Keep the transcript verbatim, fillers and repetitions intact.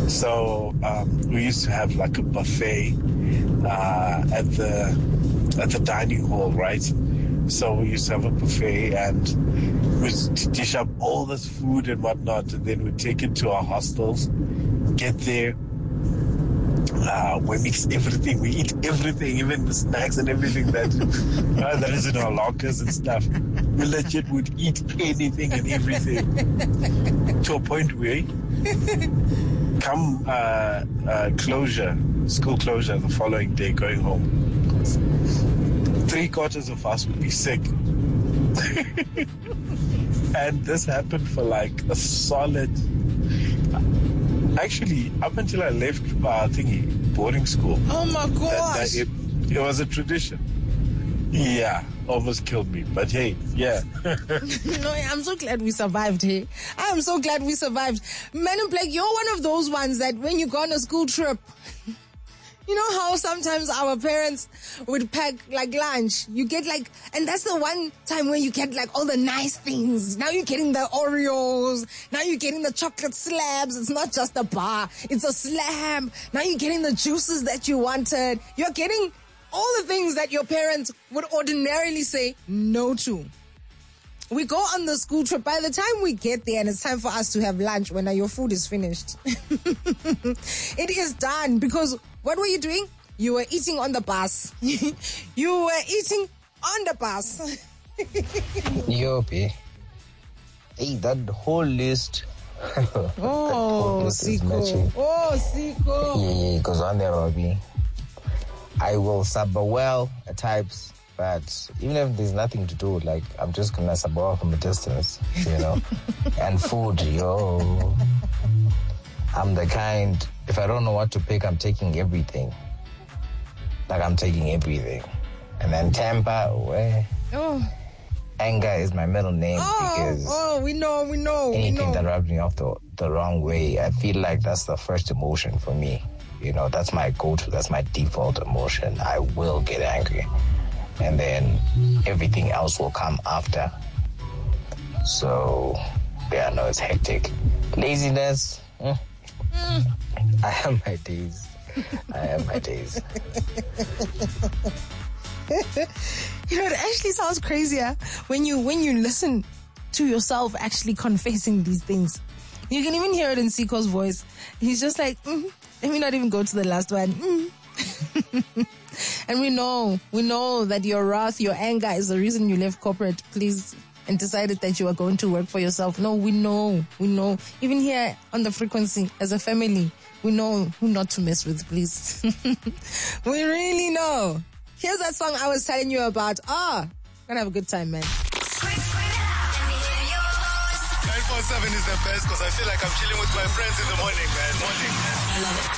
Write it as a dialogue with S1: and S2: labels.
S1: So um, we used to have like a buffet uh, at the at the dining hall, right? So we used to have a buffet and we'd dish up all this food and whatnot, and then we'd take it to our hostels, get there, uh, we mix everything, we eat everything, even the snacks and everything that, uh, that is in our lockers and stuff. We legit would eat anything and everything to a point where come uh, uh, closure, school closure the following day going home, three quarters of us would be sick. And this happened for like a solid, actually up until I left uh, thingy, boarding school.
S2: Oh my gosh.
S1: That, that it, it was a tradition. Yeah, almost killed me. But hey, yeah.
S2: No, I'm so glad we survived, hey. I'm so glad we survived. Men in Black, you're one of those ones that when you go on a school trip, you know how sometimes our parents would pack like lunch. You get like, and that's the one time when you get like all the nice things. Now you're getting the Oreos. Now you're getting the chocolate slabs. It's not just a bar. It's a slab. Now you're getting the juices that you wanted. You're getting all the things that your parents would ordinarily say no to. We go on the school trip. By the time we get there and it's time for us to have lunch, when your food is finished, it is done. Because what were you doing? You were eating on the bus. You were eating on the bus.
S3: Yo, B. Hey, that whole list.
S2: Oh, Siko. Oh, Siko.
S3: Yeah, yeah, because on there, Robbie. I will sub well at types, but even if there's nothing to do, like, I'm just gonna sub well from a distance, you know? And food, yo. I'm the kind, if I don't know what to pick, I'm taking everything. Like, I'm taking everything. And then temper, where?
S2: Oh.
S3: Anger is my middle name
S2: oh,
S3: because
S2: oh, we know, we know,
S3: anything
S2: we know.
S3: that rubs me off the, the wrong way, I feel like that's the first emotion for me. You know, that's my go-to, that's my default emotion. I will get angry. And then everything else will come after. So, yeah, no, it's hectic. Laziness, mm. Mm. I have my days. I have my days.
S2: You know, it actually sounds crazier when you when you listen to yourself actually confessing these things. You can even hear it in Siko's voice. He's just like, mm, let me not even go to the last one. Mm. And we know, we know that your wrath, your anger is the reason you left corporate, please, and decided that you are going to work for yourself. No, we know, we know. Even here on the frequency, as a family, we know who not to mess with, please. We really know. Here's that song I was telling you about. Ah, oh, gonna have a good time, man.
S4: nine four seven is the best because I feel like I'm chilling with my friends in the morning, man. Morning, man. I love it.